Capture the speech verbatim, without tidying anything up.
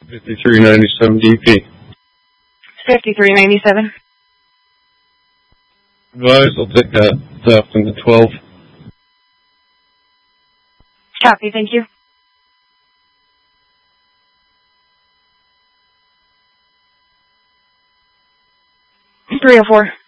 fifty-three ninety-seven D P. fifty-three ninety-seven. Advise, I'll take that theft in the twelve. Copy, thank you. three oh four.